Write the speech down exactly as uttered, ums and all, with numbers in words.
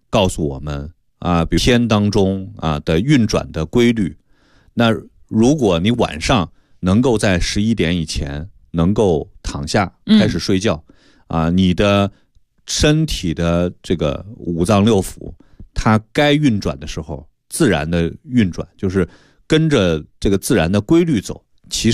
告诉我们啊，比如天当中啊的运转的规律。那如果你晚上能够在十一点以前能够躺下开始睡觉，嗯、啊，你的身体的这个五脏六腑，它该运转的时候自然的运转，就是跟着这个自然的规律走。其实